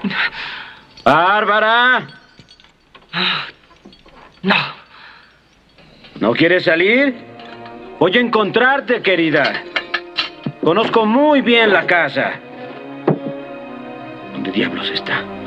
¡Bárbara! No. ¿No quieres salir? Voy a encontrarte, querida. Conozco muy bien la casa. ¿Dónde diablos está?